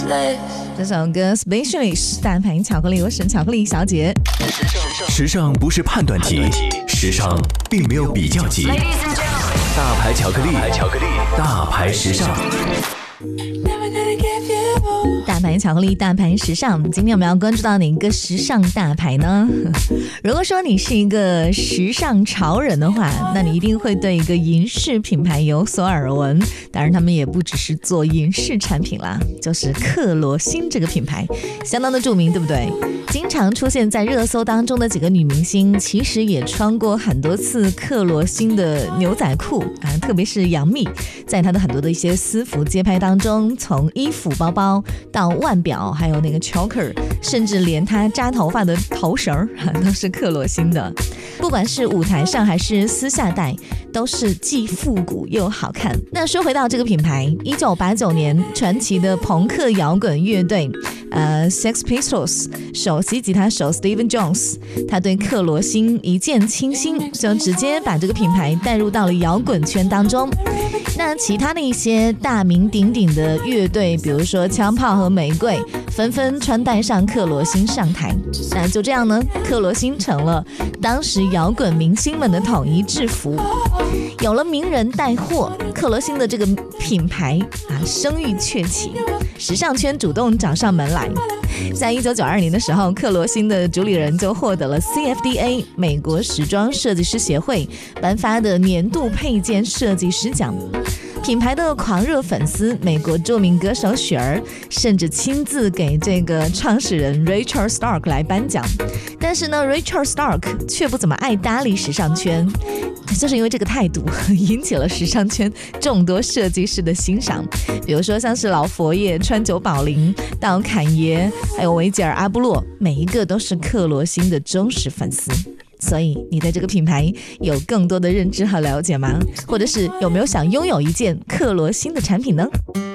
这首歌 Specialist 大牌巧克力，我是巧克力小姐。 时尚不是判断题，时尚并没有比较级。大牌巧克力，大牌时尚。 大牌巧克力，大牌时尚。今天我们要关注到哪个时尚大牌呢？如果说你是一个时尚潮人的话，那你一定会对一个银饰品牌有所耳闻。当然他们也不只是做银饰产品啦，就是克罗心这个品牌相当的著名，对不对？经常出现在热搜当中的几个女明星，其实也穿过很多次克罗心的牛仔裤啊，特别是杨幂，在她的很多的一些私服街拍当中，从衣服、包包到腕表，还有那个 choker， 甚至连她扎头发的头绳都是克罗心的。不管是舞台上还是私下戴，都是既复古又好看。那说回到这个品牌，1989年传奇的朋克摇滚乐队Sex Pistols 首席吉他手 Stephen Jones， 他对克罗心一见倾心，就直接把这个品牌带入到了摇滚圈当中。那其他的一些大名鼎鼎的乐队，比如说枪炮和玫瑰，纷纷穿戴上克罗心上台。那就这样呢，克罗心成了当时摇滚明星们的统一制服。有了名人带货，克罗心的这个品牌声誉鹊起，时尚圈主动找上门来。在1992年的时候，克罗心的主理人就获得了 CFDA 美国时装设计师协会颁发的年度配件设计师奖。品牌的狂热粉丝美国著名歌手雪儿甚至亲自给这个创始人 Richard Stark 来颁奖，但是呢 Richard Stark 却不怎么爱搭理时尚圈，就是因为这个态度引起了时尚圈众多设计师的欣赏。比如说像是老佛爷、川久保玲到侃爷还有维吉尔阿布洛，每一个都是克罗心的忠实粉丝。所以你对这个品牌有更多的认知和了解吗？或者是有没有想拥有一件克罗心的产品呢？